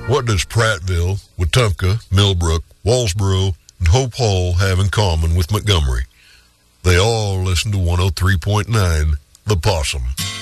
What does Prattville, Wetumpka, Millbrook, Walsboro, and Hope Hall have in common with Montgomery? They all listen to 103.9 The Possum.